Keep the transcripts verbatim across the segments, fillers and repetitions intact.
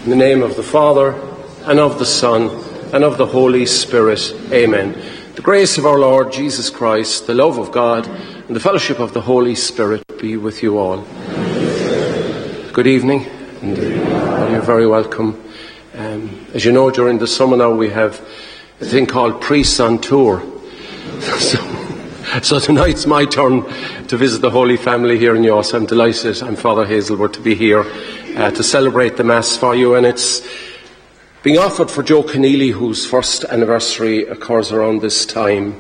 In the name of the Father, and of the Son, and of the Holy Spirit. Amen. The grace of our Lord Jesus Christ, the love of God, and the fellowship of the Holy Spirit be with you all. Good evening, and you're very welcome. Um, as you know, during the summer now we have a thing called Priests on Tour. so, so tonight's my turn to visit the Holy Family here in Yoss. I'm delighted, I'm Father Hazelwood, to be here uh, to celebrate the Mass for you, and it's being offered for Joe Keneally, whose first anniversary occurs around this time.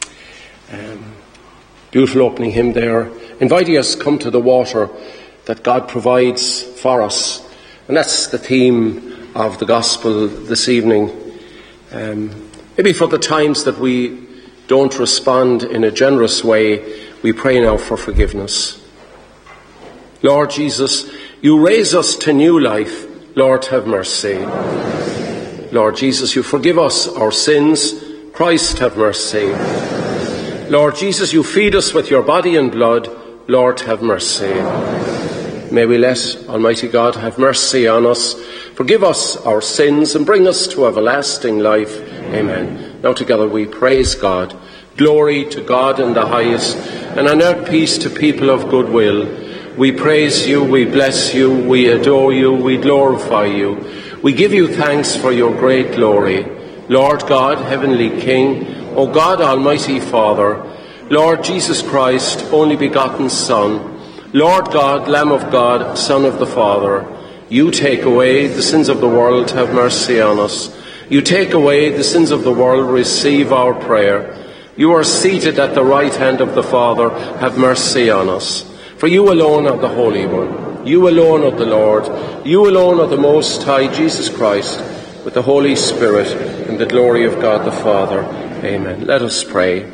Um, beautiful opening hymn there, inviting us to come to the water that God provides for us. And that's the theme of the Gospel this evening. Um, maybe for the times that we don't respond in a generous way, we pray now for forgiveness. Lord Jesus, you raise us to new life. Lord, have mercy. Lord Jesus, you forgive us our sins. Christ, have mercy. Lord Jesus, you feed us with your body and blood. Lord, have mercy. May we let Almighty God have mercy on us, forgive us our sins, and bring us to everlasting life. Amen. Now together we praise God. Glory to God in the highest, and on earth peace to people of good will. We praise you, we bless you, we adore you, we glorify you. We give you thanks for your great glory. Lord God, Heavenly King, O God, Almighty Father, Lord Jesus Christ, only begotten Son, Lord God, Lamb of God, Son of the Father, you take away the sins of the world, have mercy on us. You take away the sins of the world, receive our prayer. You are seated at the right hand of the Father, have mercy on us. For you alone are the Holy One. You alone are the Lord. You alone are the Most High, Jesus Christ, with the Holy Spirit and the glory of God the Father. Amen. Let us pray.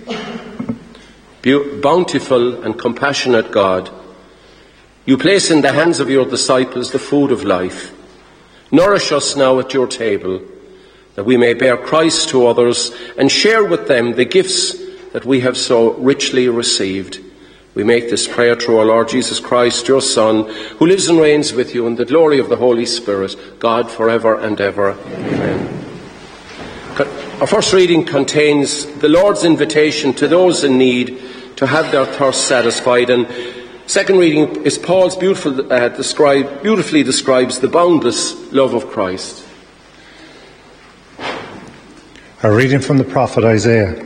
Bountiful and compassionate God, you place in the hands of your disciples the food of life. Nourish us now at your table, that we may bear Christ to others and share with them the gifts that we have so richly received. We make this prayer through our Lord Jesus Christ, your Son, who lives and reigns with you in the glory of the Holy Spirit, God forever and ever. Amen. Our first reading contains the Lord's invitation to those in need to have their thirst satisfied, and second reading is Paul's beautiful, uh, describe, beautifully describes the boundless love of Christ. A reading from the prophet Isaiah.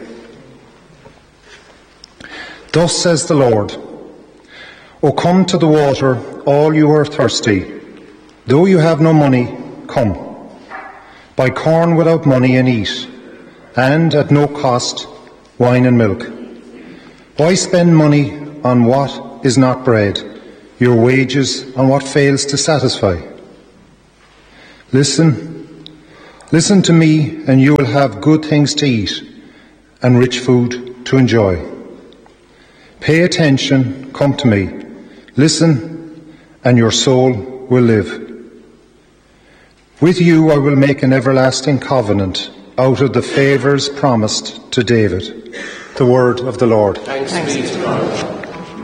Thus says the Lord, O come to the water, all you are thirsty. Though you have no money, come. Buy corn without money and eat, and at no cost wine and milk. Why spend money on what is not bread, your wages on what fails to satisfy? Listen, listen to me, and you will have good things to eat and rich food to enjoy. Pay attention, come to me. Listen, and your soul will live. With you I will make an everlasting covenant out of the favours promised to David. The word of the Lord. Thanks be to God.